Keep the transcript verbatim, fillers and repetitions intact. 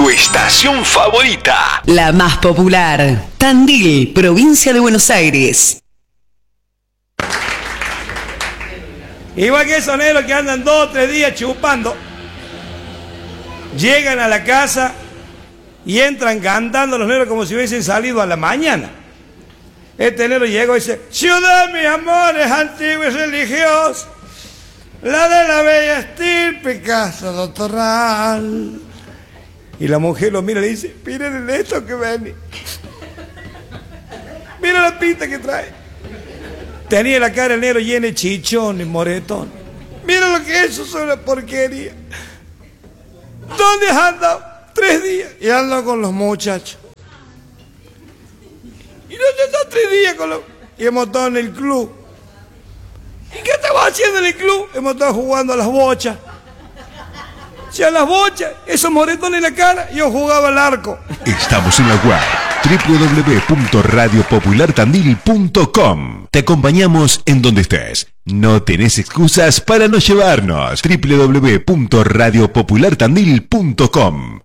tu estación favorita. La más popular. Tandil, provincia de Buenos Aires. Igual que esos negros que andan dos o tres días chupando, llegan a la casa y entran cantando los negros como si hubiesen salido a la mañana. Este negro llegó y dice: ciudad, mis amores, antiguos y religiosos, la de la bella estirpe, casa doctoral. Y la mujer lo mira y le dice: miren esto que ven. Mira la pinta que trae. Tenía la cara el negro llena de chichones, moretón. Mira lo que es, eso es una porquería. ¿Dónde has andado? Tres días. Y ando con los muchachos. ¿Y dónde estás tres días con los...? Y hemos estado en el club. ¿Y qué estamos haciendo en el club? Hemos estado jugando a las bochas. Si a las bochas, esos moretones en la cara, yo jugaba al arco. Estamos en la web doble u doble u doble u punto radio popular tandil punto com. Te acompañamos en donde estés. No tenés excusas para no llevarnos. doble u doble u doble u punto radio popular tandil punto com.